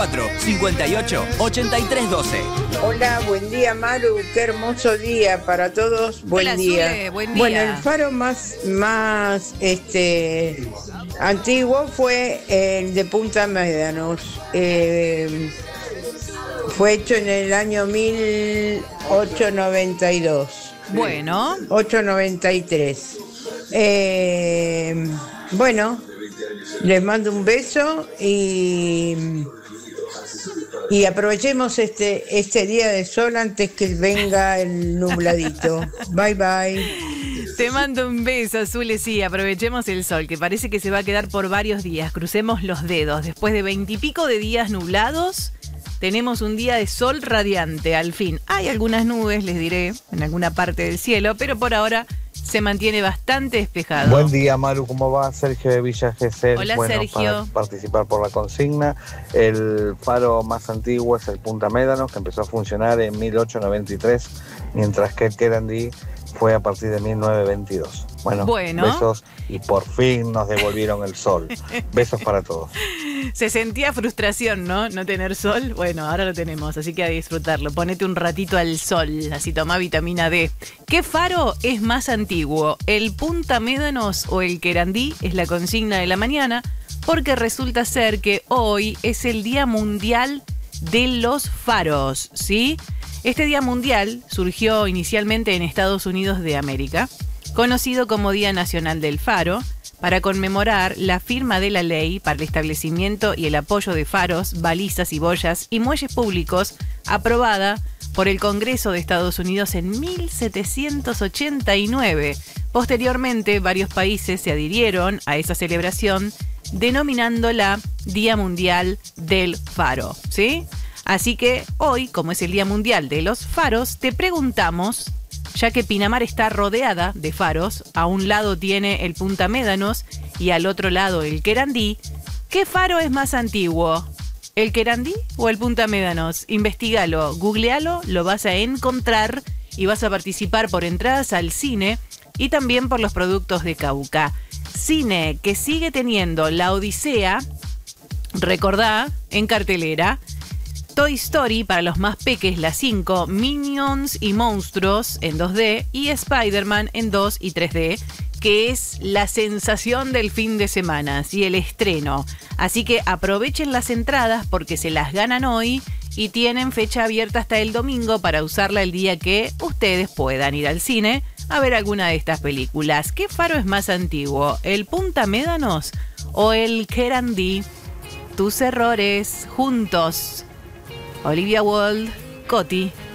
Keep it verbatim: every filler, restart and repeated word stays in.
cincuenta y ocho, ochenta y tres doce. Hola, buen día Maru, qué hermoso día para todos, buen Hola, día. Zule, buen día. Bueno, el faro más, más este, antiguo fue el de Punta Médanos. Eh, fue hecho en el año mil ochocientos noventa y dos. Bueno. ochocientos noventa y tres. Eh, bueno, les mando un beso y... Y aprovechemos este, este día de sol antes que venga el nubladito. Bye, bye. Te mando un beso, Zule. Sí, aprovechemos el sol, que parece que se va a quedar por varios días. Crucemos los dedos. Después de veintipico de días nublados, tenemos un día de sol radiante, al fin. Hay algunas nubes, les diré, en alguna parte del cielo, pero por ahora se mantiene bastante despejado. Buen día, Maru, ¿cómo va? Sergio de Villa Gesell. Hola, bueno, Sergio. Para participar por la consigna, el faro más antiguo es el Punta Médanos, que empezó a funcionar en mil ochocientos noventa y tres, mientras que el Querandí fue a partir de mil novecientos veintidós. Bueno, Bueno. besos y por fin nos devolvieron el sol. Besos para todos. Se sentía frustración, ¿no? No tener sol. Bueno, ahora lo tenemos, así que a disfrutarlo. Ponete un ratito al sol, así toma vitamina D. ¿Qué faro es más antiguo? ¿El Punta Médanos o el Querandí? Es la consigna de la mañana, porque resulta ser que hoy es el Día Mundial de los Faros, ¿sí? Este Día Mundial surgió inicialmente en Estados Unidos de América, conocido como Día Nacional del Faro, para conmemorar la firma de la ley para el establecimiento y el apoyo de faros, balizas y boyas y muelles públicos, aprobada por el Congreso de Estados Unidos en mil setecientos ochenta y nueve. Posteriormente, varios países se adhirieron a esa celebración, denominándola Día Mundial del Faro, ¿sí? Así que hoy, como es el Día Mundial de los Faros, te preguntamos, ya que Pinamar está rodeada de faros, a un lado tiene el Punta Médanos y al otro lado el Querandí, ¿qué faro es más antiguo? ¿El Querandí o el Punta Médanos? Investígalo, googlealo, lo vas a encontrar y vas a participar por entradas al cine y también por los productos de Cauca. Cine que sigue teniendo La Odisea, recordá, en cartelera, Toy Story para los más peques, la cinco, Minions y Monstruos en dos D y Spider-Man en dos y tres D, que es la sensación del fin de semana, ¿sí? El estreno. Así que aprovechen las entradas porque se las ganan hoy y tienen fecha abierta hasta el domingo para usarla el día que ustedes puedan ir al cine a ver alguna de estas películas. ¿Qué faro es más antiguo? ¿El Punta Médanos o el Querandí? Tus errores juntos. Olivia Wilde, Coti.